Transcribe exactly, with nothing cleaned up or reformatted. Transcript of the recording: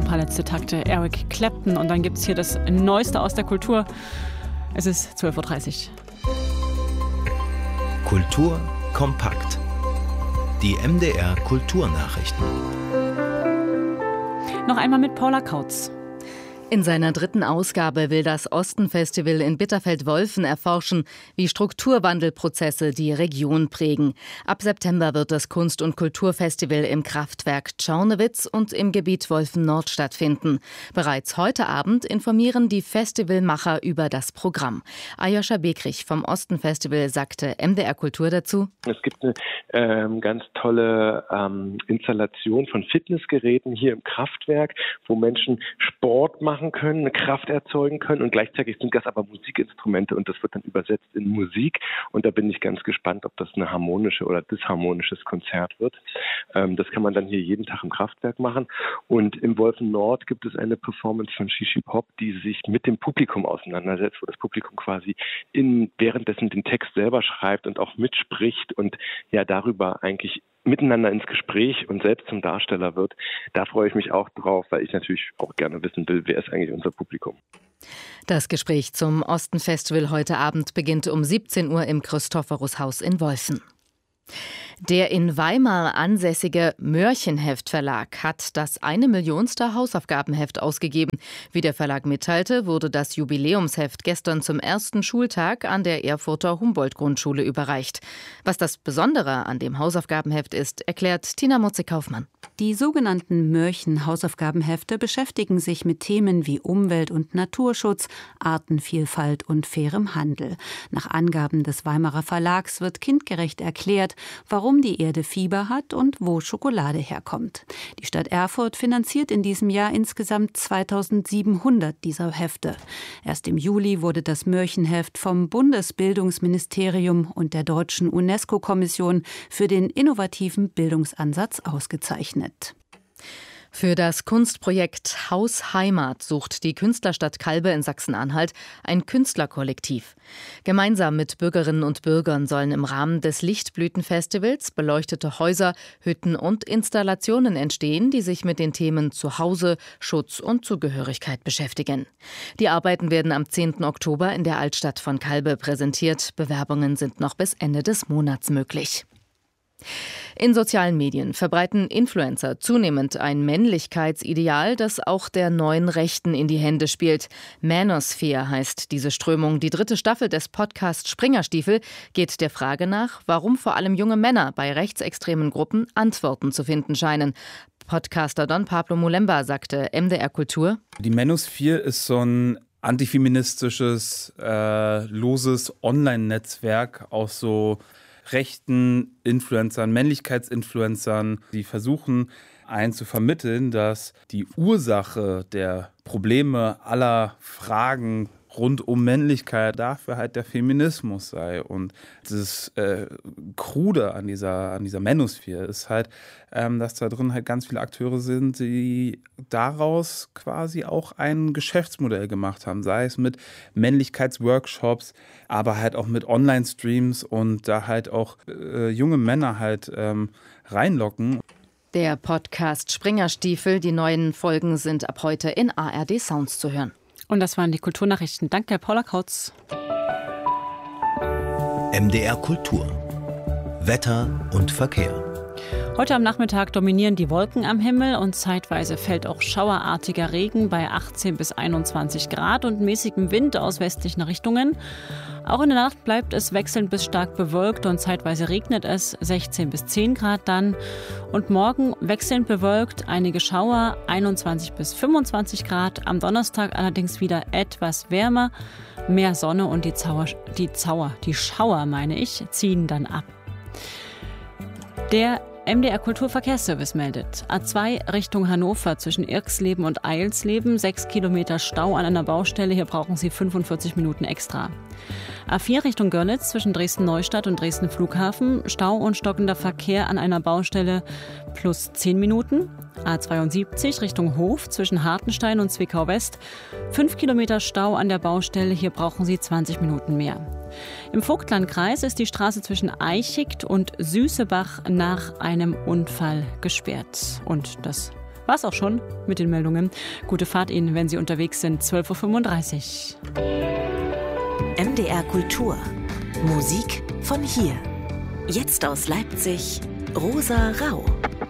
paar letzte Takte Eric Clapton und dann gibt es hier das Neueste aus der Kultur. Es ist zwölf Uhr dreißig. Kultur kompakt. Die M D R Kulturnachrichten. Noch einmal mit Paula Kautz. In seiner dritten Ausgabe will das Osten-Festival in Bitterfeld-Wolfen erforschen, wie Strukturwandelprozesse die Region prägen. Ab September wird das Kunst- und Kulturfestival im Kraftwerk Tschornewitz und im Gebiet Wolfen-Nord stattfinden. Bereits heute Abend informieren die Festivalmacher über das Programm. Ajoscha Bekrich vom Osten-Festival sagte M D R Kultur dazu: Es gibt eine ähm, ganz tolle ähm, Installation von Fitnessgeräten hier im Kraftwerk, wo Menschen Sport machen können, eine Kraft erzeugen können und gleichzeitig sind das aber Musikinstrumente und das wird dann übersetzt in Musik und da bin ich ganz gespannt, ob das eine harmonische oder disharmonisches Konzert wird. Ähm, das kann man dann hier jeden Tag im Kraftwerk machen und im Wolfen Nord gibt es eine Performance von Shishi Pop, die sich mit dem Publikum auseinandersetzt, wo das Publikum quasi in, währenddessen den Text selber schreibt und auch mitspricht und ja darüber eigentlich miteinander ins Gespräch und selbst zum Darsteller wird. Da freue ich mich auch drauf, weil ich natürlich auch gerne wissen will, wer ist eigentlich unser Publikum. Das Gespräch zum Osten-Festival heute Abend beginnt um siebzehn Uhr im Christophorus-Haus in Wolfen. Der in Weimar ansässige Mörchenheft Verlag hat das eine Millionste Hausaufgabenheft ausgegeben. Wie der Verlag mitteilte, wurde das Jubiläumsheft gestern zum ersten Schultag an der Erfurter Humboldt-Grundschule überreicht. Was das Besondere an dem Hausaufgabenheft ist, erklärt Tina Mutze-Kaufmann. Die sogenannten Mörchen-Hausaufgabenhefte beschäftigen sich mit Themen wie Umwelt- und Naturschutz, Artenvielfalt und fairem Handel. Nach Angaben des Weimarer Verlags wird kindgerecht erklärt, warum die Erde Fieber hat und wo Schokolade herkommt. Die Stadt Erfurt finanziert in diesem Jahr insgesamt zweitausendsiebenhundert dieser Hefte. Erst im Juli wurde das Mörchenheft vom Bundesbildungsministerium und der Deutschen UNESCO-Kommission für den innovativen Bildungsansatz ausgezeichnet. Für das Kunstprojekt Haus Heimat sucht die Künstlerstadt Calbe in Sachsen-Anhalt ein Künstlerkollektiv. Gemeinsam mit Bürgerinnen und Bürgern sollen im Rahmen des Lichtblütenfestivals beleuchtete Häuser, Hütten und Installationen entstehen, die sich mit den Themen Zuhause, Schutz und Zugehörigkeit beschäftigen. Die Arbeiten werden am zehnten Oktober in der Altstadt von Calbe präsentiert. Bewerbungen sind noch bis Ende des Monats möglich. In sozialen Medien verbreiten Influencer zunehmend ein Männlichkeitsideal, das auch der neuen Rechten in die Hände spielt. Manosphere heißt diese Strömung. Die dritte Staffel des Podcasts Springerstiefel geht der Frage nach, warum vor allem junge Männer bei rechtsextremen Gruppen Antworten zu finden scheinen. Podcaster Don Pablo Mulemba sagte M D R Kultur: Die Manosphere ist so ein antifeministisches, äh, loses Online-Netzwerk aus so rechten Influencern, Männlichkeitsinfluencern, die versuchen, einen zu vermitteln, dass die Ursache der Probleme aller Fragen rund um Männlichkeit dafür halt der Feminismus sei. Und das äh, Krude an dieser, an dieser Manosphere ist halt, ähm, dass da drin halt ganz viele Akteure sind, die daraus quasi auch ein Geschäftsmodell gemacht haben. Sei es mit Männlichkeitsworkshops, aber halt auch mit Online-Streams und da halt auch äh, junge Männer halt ähm, reinlocken. Der Podcast Springerstiefel, die neuen Folgen sind ab heute in A R D Sounds zu hören. Und das waren die Kulturnachrichten. Danke, Paula Kautz. M D R Kultur. Wetter und Verkehr. Heute am Nachmittag dominieren die Wolken am Himmel und zeitweise fällt auch schauerartiger Regen bei achtzehn bis einundzwanzig Grad und mäßigem Wind aus westlichen Richtungen. Auch in der Nacht bleibt es wechselnd bis stark bewölkt und zeitweise regnet es, sechzehn bis zehn Grad dann. Und morgen wechselnd bewölkt, einige Schauer, einundzwanzig bis fünfundzwanzig Grad. Am Donnerstag allerdings wieder etwas wärmer, mehr Sonne und die Zauer, die Zauer, die Schauer meine ich, ziehen dann ab. Der M D R Kulturverkehrsservice meldet: A zwei Richtung Hannover zwischen Irxleben und Eilsleben, sechs Kilometer Stau an einer Baustelle, hier brauchen Sie fünfundvierzig Minuten extra. A vier Richtung Görlitz zwischen Dresden-Neustadt und Dresden-Flughafen, Stau und stockender Verkehr an einer Baustelle plus zehn Minuten. A zweiundsiebzig Richtung Hof zwischen Hartenstein und Zwickau-West, fünf Kilometer Stau an der Baustelle, hier brauchen Sie zwanzig Minuten mehr. Im Vogtlandkreis ist die Straße zwischen Eichigt und Süßebach nach einem Unfall gesperrt. Und das War's auch schon mit den Meldungen. Gute Fahrt Ihnen, wenn Sie unterwegs sind. zwölf Uhr fünfunddreißig. M D R Kultur. Musik von hier. Jetzt aus Leipzig, Rosa Rau.